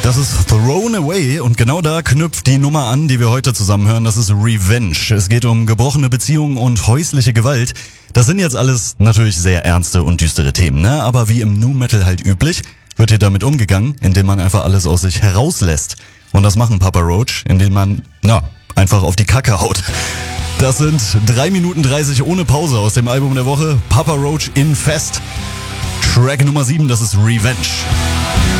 Das ist Thrown Away und genau da knüpft die Nummer an, die wir heute zusammen hören. Das ist Revenge. Es geht um gebrochene Beziehungen und häusliche Gewalt. Das sind jetzt alles natürlich sehr ernste und düstere Themen, ne? Aber wie im Nu Metal halt üblich, wird hier damit umgegangen, indem man einfach alles aus sich herauslässt. Und das machen Papa Roach, indem man, einfach auf die Kacke haut. Das sind 3 Minuten 30 ohne Pause aus dem Album der Woche. Papa Roach in Fest. Track Nummer 7, das ist Revenge.